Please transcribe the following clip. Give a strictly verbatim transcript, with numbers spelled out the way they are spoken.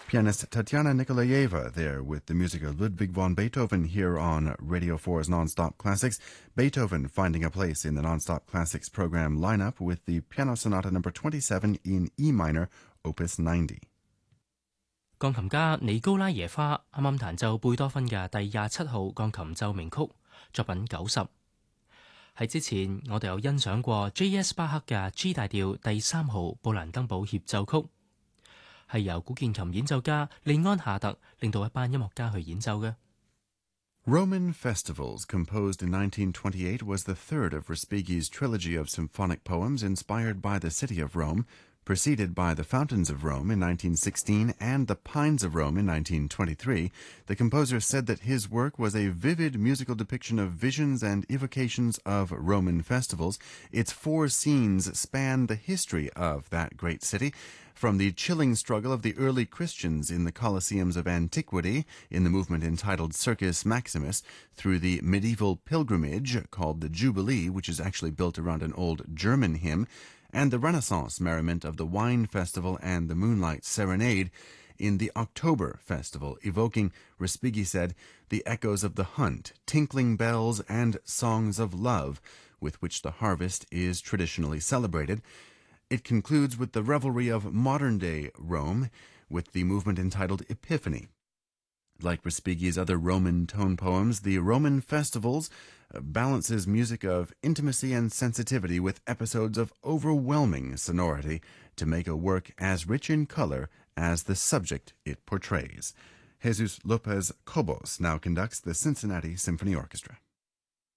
Pianist Tatiana Nikolaeva there with the music of Ludwig von Beethoven here on Radio four's Non-Stop Classics. Beethoven finding a place in the Non-Stop Classics program lineup with the Piano Sonata number twenty-seven in E minor, Opus ninety. 鋼琴家尼高拉耶花啱啱彈奏貝多芬嘅第廿七號鋼琴奏鳴曲作品九十。喺之前，我哋有欣賞過 J S 巴克嘅 G 大調第三號布蘭登堡協奏曲，係由古鍵琴演奏家利安夏特令到一班音樂家去演奏嘅。 Roman Festivals, composed in nineteen twenty-eight, was the third of Respighi's trilogy of symphonic poems inspired by the city of Rome, preceded by The Fountains of Rome in nineteen sixteen and The Pines of Rome in nineteen twenty-three. The composer said that his work was a vivid musical depiction of visions and evocations of Roman festivals. Its four scenes span the history of that great city, from the chilling struggle of the early Christians in the Colosseums of antiquity in the movement entitled Circus Maximus, through the medieval pilgrimage called the Jubilee, which is actually built around an old German hymn, and the Renaissance merriment of the Wine Festival and the Moonlight Serenade in the October Festival, evoking, Respighi said, the echoes of the hunt, tinkling bells, and songs of love with which the harvest is traditionally celebrated. It concludes with the revelry of modern-day Rome, with the movement entitled Epiphany. Like Respighi's other Roman tone poems, the Roman Festivals uh, balances music of intimacy and sensitivity with episodes of overwhelming sonority to make a work as rich in color as the subject it portrays. Jesus Lopez Cobos now conducts the Cincinnati Symphony Orchestra.